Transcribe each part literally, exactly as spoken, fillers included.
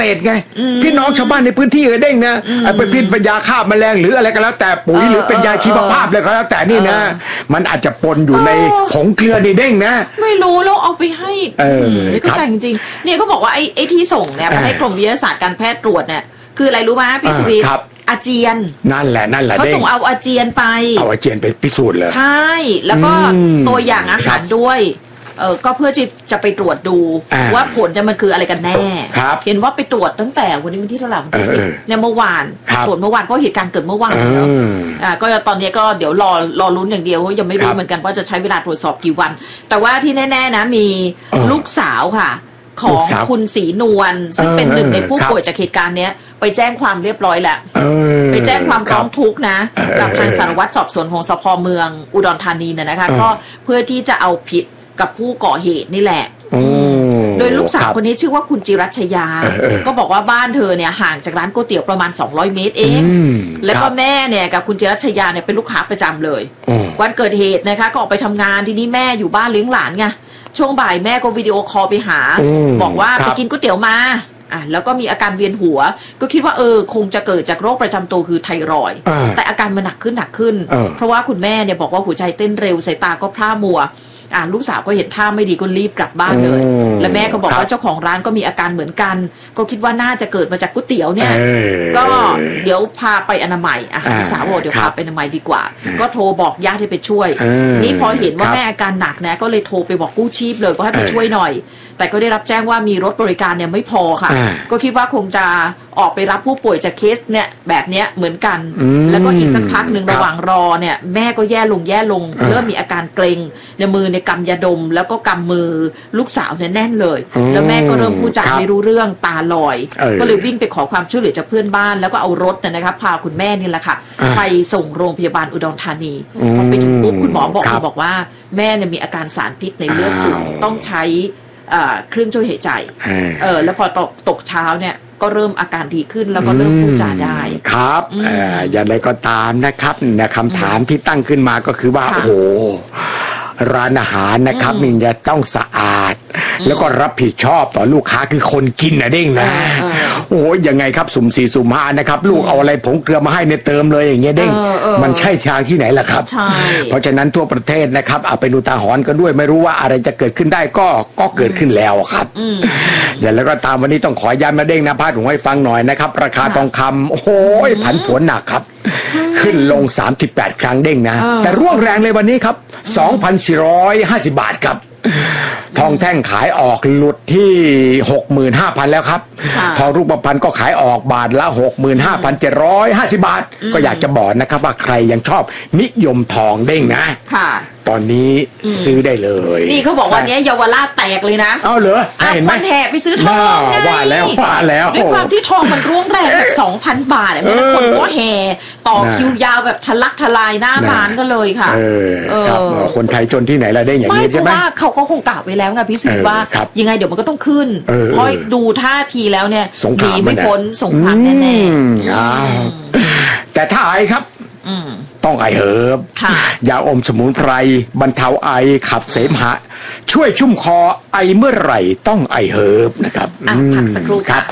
ษตรไงพี่น้องชาวบ้านในพื้นที่เด้งนะไปพิษยาฆ่าแมลงหรืออะไรก็แล้วแต่ปุ๋ยหรือเป็นยาชีวภาพเลยก็แล้วแต่นี่นะมันอาจจะปนอยู่ในผงเกลือในเด้งนะไม่รู้แล้วเอาไปให้ไม่เข้าใจจริงๆเนี่ยเขาบอกว่าไอ้ไอ้ที่ส่งเนี่ยไปให้กรมวิทยาศาสตร์การแพทย์ตรวจเนี่ยคืออะไรรู้ไหมพี่สุวิทย์อาเจียนนั่นแหละนั่นแหละเขาส่งเอาอาเจียนไปเอาอาเจียนไปพิสูจน์เลยใช่แล้วก็ตัวอย่างอาหารด้วยเออก็เพื่อจะจะไปตรวจดูว่าผลเนี่ยมันคืออะไรกันแน่เห็นว่าไปตรวจตั้งแต่วันนี้วันที่เท่าไหร่วันที่สิบเนี่ยเมื่อวานตรวจเมื่อวานเพราะเหตุการณ์เกิดเมื่อวานแล้วอ่าก็ตอนนี้ก็เดี๋ยวรอรอลุ้นอย่างเดียวยังไม่รู้เหมือนกันว่าจะใช้เวลาตรวจสอบกี่วันแต่ว่าที่แน่ๆนะมีลูกสาวค่ะของคุณศรีนวลซึ่งเป็นหนึ่งในผู้ป่วยจากเหตุการณ์เนี้ยไปแจ้งความเรียบร้อยแล้วไปแจ้งความร้องทุกข์นะกับทางสารวัตรสอบสวนของสภ.เมืองอุดรธานีเนี่ยนะคะก็เพื่อที่จะเอาผิดกับผู้ก่อเหตุนี่แหละโดยลูกสาวคนนี้ชื่อว่าคุณจิรัชยาก็บอกว่าบ้านเธอเนี่ยห่างจากร้านก๋วยเตี๋ยวประมาณสองร้อยเมตรเองแล้วก็แม่เนี่ยกับคุณจิรัชยาเนี่ยเป็นลูกค้าประจำเลยวันเกิดเหตุนะคะก็ออกไปทำงานทีนี้แม่อยู่บ้านเลี้ยงหลานไงช่วงบ่ายแม่ก็วิดีโอคอลไปหาบอกว่าไปกินก๋วยเตี๋ยวมาอ่ะแล้วก็มีอาการเวียนหัวก็คิดว่าเออคงจะเกิดจากโรคประจำตัวคือไทรอยด์แต่อาการมันหนักขึ้นหนักขึ้นเพราะว่าคุณแม่เนี่ยบอกว่าหัวใจเต้นเร็วสายตาก็พร่ามัวอ่าลูกสาวก็เห็นท่าไม่ดีก็รีบกลับบ้านเลยและแม่ก็บอกว่าเจ้าของร้านก็มีอาการเหมือนกันก็คิดว่าน่าจะเกิดมาจากก๋วยเตี๋ยวเนี่ยก็เดี๋ยวพาไปอนามัยอ่ะลูกสาวบอกเดี๋ยวพาไปอนามัยดีกว่าก็โทรบอกญาติให้ไปช่วยนี่พอเห็นว่าแม่อาการหนักนะก็เลยโทรไปบอกกู้ชีพเลยก็ให้ไปช่วยหน่อยแต่ก็ได้รับแจ้งว่ามีรถบริการเนี่ยไม่พอค่ะก็คิดว่าคงจะออกไปรับผู้ป่วยจากเคสเนี่ยแบบเนี้ยเหมือนกันแล้วก็อีกสักพักหนึ่งระหว่างรอเนี่ยแม่ก็แย่ลงแย่ลงเริ่มมีอาการเกร็งในมือในกำยาดมแล้วก็กำมือลูกสาวเนี่ยแน่นเลยแล้วแม่ก็เริ่มพูดจาไม่รู้เรื่องตาลอยก็เลยวิ่งไปขอความช่วยเหลือจากเพื่อนบ้านแล้วก็เอารถเนี่ยนะครับพาคุณแม่นี่แหละค่ะไปส่งโรงพยาบาลอุดรธานีพอไปถึงปุ๊บคุณหมอบอกบอกว่าแม่เนี่ยมีอาการสารพิษในเลือดสูงต้องใช้เครื่องช่วยหายใจเออแล้วพอตกตกเช้าเนี่ยก็เริ่มอาการดีขึ้นแล้วก็เริ่มพูดจาได้ครับอย่างไรก็ตามนะครับนะคำถามที่ตั้งขึ้นมาก็คือว่าโอ้โหร้านอาหารนะครับมันจะต้องสะอาดแล้วก็รับผิดชอบต่อลูกค้าคือคนกินนะเด้งนะโอ้ยยังไงครับสุ่มสี่สุ่มห้านะครับลูกเอาอะไรผงเกลือมาให้ในเติมเลยอย่างเงี้ยเด้งมันใช่ทางที่ไหนล่ะครับเพราะฉะนั้นทั่วประเทศนะครับเอาไปดูตาหอนกันด้วยไม่รู้ว่าอะไรจะเกิดขึ้นได้ก็ก็เกิดขึ้นแล้วครับอย่างแล้วก็ตามวันนี้ต้องขอย้ำนะเด้งนะพาดหัวให้ฟังหน่อยนะครับราคาทองคำโอ้ยผันผวนหนักครับขึ้นลงสามสิบแปดครั้งเด้งนะแต่ร่วงแรงเลยวันนี้ครับ สองพันสี่ร้อยห้าสิบ บาทครับทองแท่งขายออกหลุดที่ หกหมื่นห้าพัน แล้วครับทองรูปพรรณก็ขายออกบาทละ หกหมื่นห้าพันเจ็ดร้อยห้าสิบ บาทก็อยากจะบอกนะครับว่าใครยังชอบนิยมทองเด้งนะตอนนี้ซื้อได้เลยนี่เขาบอกว่านี้เยาวราชแตกเลยนะเอาเหรอเห็นไหมคนแห่ไปซื้อทองไงว่าแล้วว่าแล้วด้วยความที่ทองมันร่วงแรง สองพัน บาทเนี่ยคนก็แห่ต่อคิวยาวแบบทะลักทลายหน้าร้านก็เลยค่ะคนไทยจนที่ไหนละได้อย่างนี้ใช่ไหมไม่เพราะว่าเขาก็คงกะไว้แล้วไงพี่สิว่ายังไงเดี๋ยวมันก็ต้องขึ้นเพราะดูท่าทีแล้วเนี่ยหนีไม่พ้นสงครามแน่ๆแต่ถ้าไอครับต้องไอเฮิร์บยาอมสมุนไพรบรรเทาไอขับเสมหะช่วยชุ่มคอไอเมื่อไหร่ต้องไอเฮิร์บนะครับพักสักครู่ครับ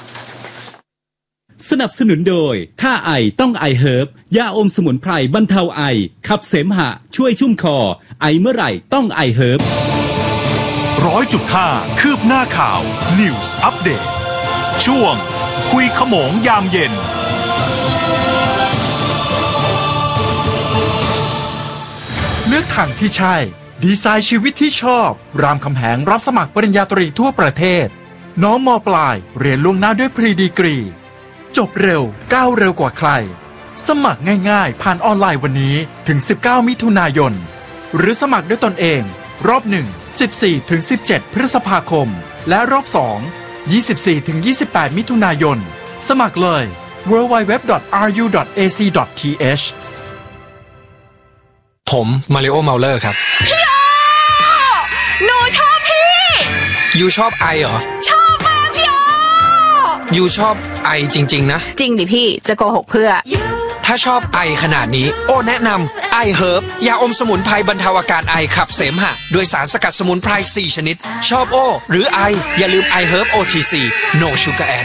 สนับสนุนโดยถ้าไอต้องไอเฮิร์บยาอมสมุนไพรบรรเทาไอขับเสมหะช่วยชุ่มคอไอเมื่อไหร่ต้องไอเฮิร์บร้อยจุดห้าคืบหน้าข่าว News Update ช่วงคุยขโมงยามเย็นเลือกทางที่ใช่ดีไซน์ชีวิตที่ชอบรามคำแหงรับสมัครปริญญาตรีทั่วประเทศน้องม.ปลายเรียนล่วงหน้าด้วยพรีดีกรีจบเร็วก้าวเร็วกว่าใครสมัครง่ายๆผ่านออนไลน์วันนี้ถึงสิบเก้ามิถุนายนหรือสมัครด้วยตนเองรอบหนึ่ง สิบสี่ถึงสิบเจ็ด พฤษภาคมและรอบสอง ยี่สิบสี่ถึงยี่สิบแปด มิถุนายนสมัครเลย ดับเบิลยู ดับเบิลยู ดับเบิลยู ดอท อาร์ ยู ดอท เอ ซี ดอท ที เอชผมมาริโอเมาเลอร์ครับพี่โอหนูชอบพี่ยูชอบไอเหรอชอบมากพี่โอยูชอบไอจริงๆนะจริงดิพี่จะโกหกเพื่อถ้าชอบไอขนาดนี้โอ้แนะนำไอเฮิร์บยาอมสมุนไพรบรรเทาอาการไอขับเสมหะด้วยสารสกัดสมุนไพรสี่ชนิดชอบโอหรือไออย่าลืมไอเฮิร์บ โอ ที ซี No Sugar Add